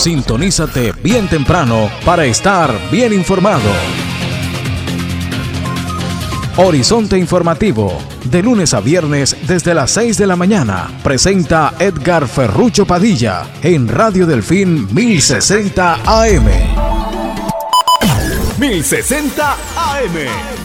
Sintonízate bien temprano para estar bien informado. Horizonte Informativo, de lunes a viernes desde las 6 de la mañana, presenta Edgar Ferrucho Padilla en Radio Delfín 1060 AM. 1060 AM.